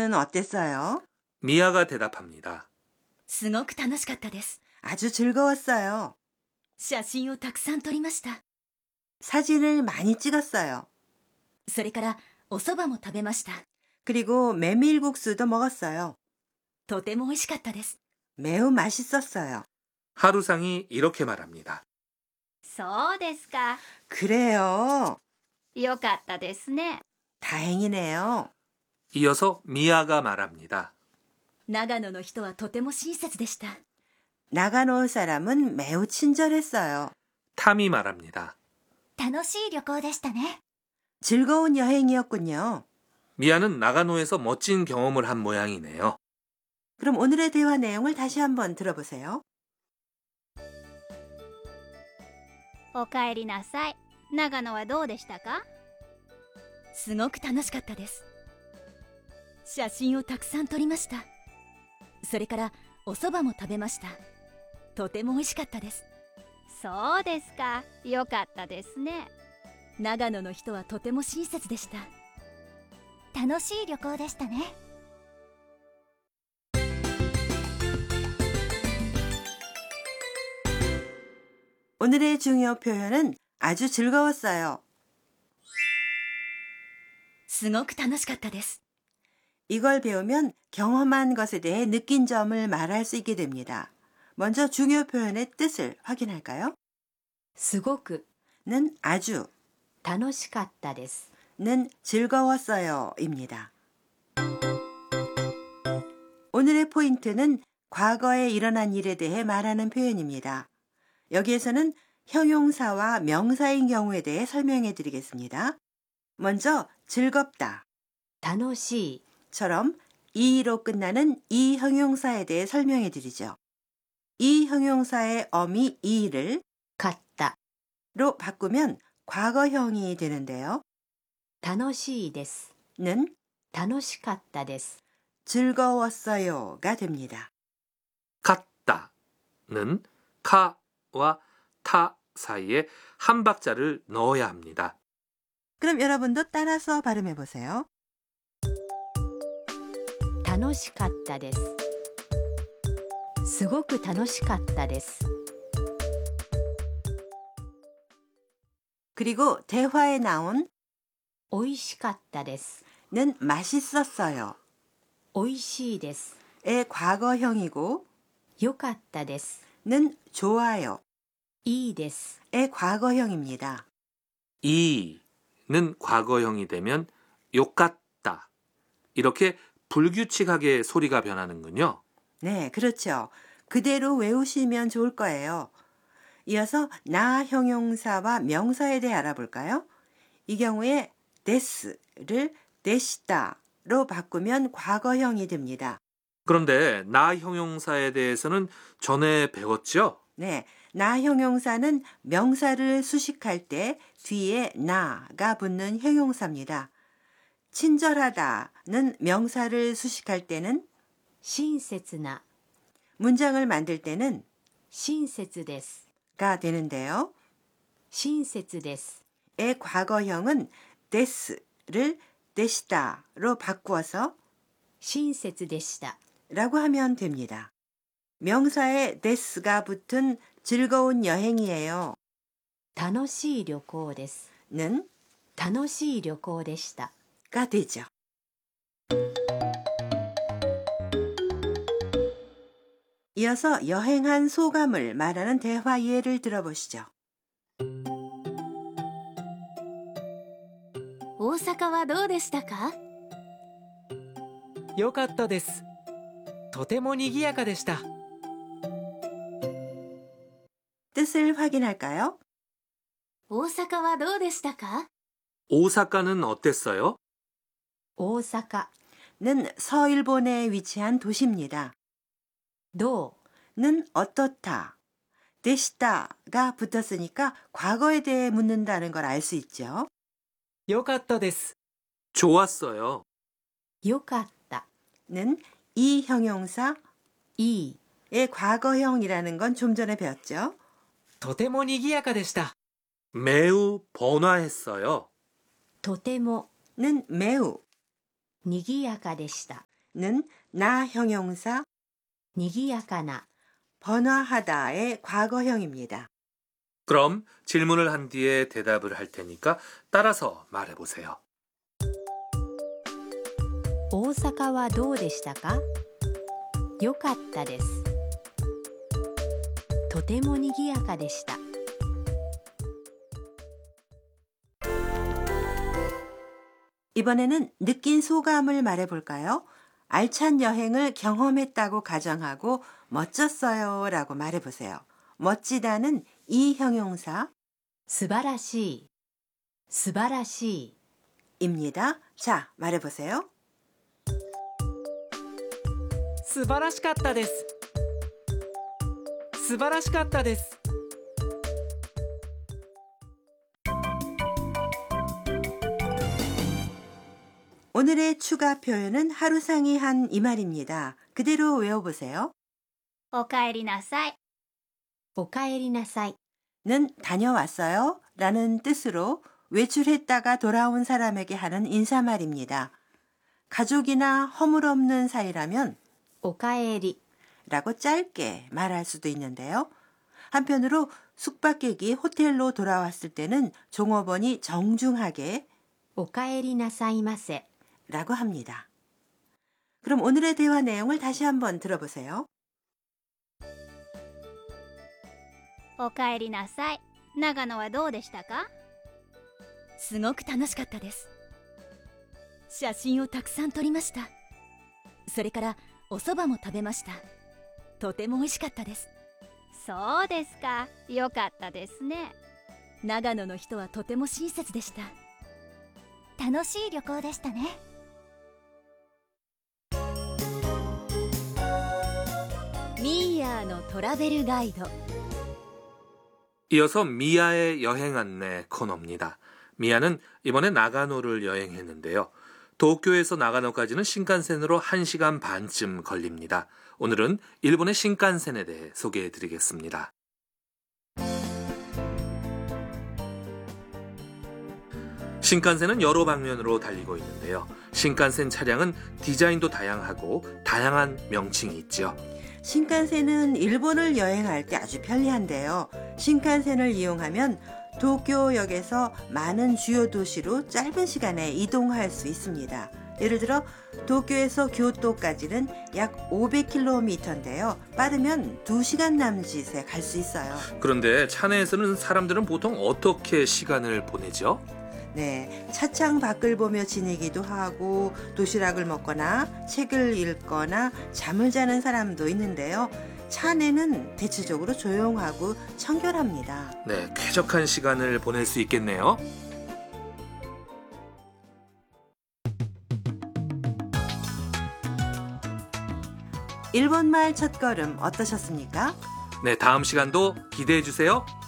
미아는 어땠어요? 미아가 대답합니다. すごく楽しかったです。 아주 즐거웠어요. 写真をたくさん撮りました。 사진을 많이 찍었어요. それからお蕎麦も食べました。 그리고 메밀국수도 먹었어요. とても美味しかったです。 매우 맛있었어요. 하루상이 이렇게 말합니다. そうですか。 그래요. よかったですね。 다행이네요. 이어서 미아가 말합니다. 長野の人はとても親切でした。 나가노 사람은 매우 친절했어요. 탐이 말합니다. 楽しい旅行でしたね。 즐거운 여행이었군요. 미아는 나가노에서 멋진 경험을 한 모양이네요. 그럼 오늘의 대화 내용을 다시 한번 들어보세요. おかえりなさい。長野はどうでしたか？ すごく楽しかったです。写真をたくさん撮りました。それからお蕎麦も食べました。とても美味しかったです。 そうですか。よかったですね。 長野の人はとても親切でした。 楽しい旅行でしたね。 오늘의 중요 표현은 아주 즐거웠어요. すごく楽しかったです。 이걸 배우면 경험한 것에 대해 느낀 점을 말할 수 있게 됩니다. 먼저 중요 표현의 뜻을 확인할까요? すごく 는 아주, 楽しかったです。 는 즐거웠어요 입니다. 오늘의 포인트는 과거에 일어난 일에 대해 말하는 표현입니다. 여기에서는 형용사와 명사인 경우에 대해 설명해 드리겠습니다. 먼저 즐겁다 楽しい 처럼 이로 끝나는 이 형용사에 대해 설명해 드리죠. 이 형용사의 어미 이를 かった 로 바꾸면 과거형이 되는데요. 楽しいです 는 楽しかったです 즐거웠어요가 됩니다. 갔다는 카와 타 사이에 한 박자를 넣어야 합니다. 그럼 여러분도 따라서 발음해 보세요. 楽しかったですすごく楽しかったです 그리고 대화에 나온 おいしかったです 는 맛있었어요 おいしいです 의 과거형이고 よかったです 는 좋아요 いいです 의 과거형입니다. 이는 과거형이 되면 욕같다 이렇게 불규칙하게 소리가 변하는군요. 네, 그렇죠. 그대로 외우시면 좋을 거예요. 이어서 나 형용사와 명사에 대해 알아볼까요? 이 경우에 데스를 데시다로 바꾸면 과거형이 됩니다. 그런데 나 형용사에 대해서는 전에 배웠죠? 네, 나 형용사는 명사를 수식할 때 뒤에 나가 붙는 형용사입니다. 친절하다는 명사를 수식할 때는 親切な 문장을 만들 때는 親切です 가 되는데요. 親切です 의 과거형은 데스를 데시다로 바꾸어서 親切でした 라고 하면 됩니다. 명사에 데스가 붙은 즐거운 여행이에요. 楽しい旅行です 는 楽しい旅行でした 가 되죠. 이어서 여행한 소감을 말하는 대화 예를 들어보시죠. 大阪はどうでしたか？ よかったです。とても賑やかでした。 뜻을 확인할까요? 大阪はどうでしたか？ 오사카는 어땠어요? 大阪 는 서일본에 위치한 도시입니다. どう 는 어떻다, 데시다가 붙었으니까 과거에 대해 묻는다는 걸 알 수 있죠. よかったです。 좋았어요. よかった 는 이 형용사 いい 의 과거형이라는 건 좀 전에 배웠죠. とても賑やかでした。 매우 번화했어요. とても 는 매우 賑やかでした 나 형용사 にぎやかな 번화하다의 과거형입니다. 그럼 질문을 한 뒤에 대답을 할 테니까 따라서 말해보세요. 大阪はどうでしたか？よかったです。とてもにぎやかでした。 이번에는 느낀 소감을 말해볼까요? 알찬 여행을 경험했다고 가정하고 멋졌어요 라고 말해보세요. 멋지다는 이 형용사 素晴らしい。素晴らしい。 입니다. 자, 말해보세요. 素晴らしかったです。素晴らしかったです。 오늘의 추가 표현은 하루상이 한 이 말입니다. 그대로 외워보세요. おかえりなさい。 おかえりなさい。 는 다녀왔어요 라는 뜻으로 외출했다가 돌아온 사람에게 하는 인사말입니다. 가족이나 허물없는 사이라면 おかえり。 라고 짧게 말할 수도 있는데요. 한편으로 숙박객이 호텔로 돌아왔을 때는 종업원이 정중하게 おかえりなさいませ。 라고 합니다. 그럼 오늘의 대화 내용을 다시 한번 들어보세요. おかえりなさい。長野はどうでしたか？ すごく楽しかったです。写真をたくさん撮りました。それからお蕎麦も食べました。とても美味しかったです。 そうですか。よかったですね。 長野の人はとても親切でした。楽しい旅行でしたね。ミーヤーのトラベルガイド。 이어서 미아의 여행 안내 코너입니다. 미아는 이번에 나가노를 여행했는데요. 도쿄에서 나가노까지는 신칸센으로 1시간 반쯤 걸립니다. 오늘은 일본의 신칸센에 대해 소개해 드리겠습니다. 신칸센은 여러 방면으로 달리고 있는데요. 신칸센 차량은 디자인도 다양하고 다양한 명칭이 있죠. 신칸센은 일본을 여행할 때 아주 편리한데요. 신칸센을 이용하면 도쿄역에서 많은 주요 도시로 짧은 시간에 이동할 수 있습니다. 예를 들어 도쿄에서 교토까지는 약 500km인데요. 빠르면 2시간 남짓에 갈 수 있어요. 그런데 차 내에서는 사람들은 보통 어떻게 시간을 보내죠? 네, 차창 밖을 보며 지내기도 하고 도시락을 먹거나 책을 읽거나 잠을 자는 사람도 있는데요. 차 안에는 대체적으로 조용하고 청결합니다. 네, 쾌적한 시간을 보낼 수 있겠네요. 일본말 첫걸음 어떠셨습니까? 네, 다음 시간도 기대해 주세요.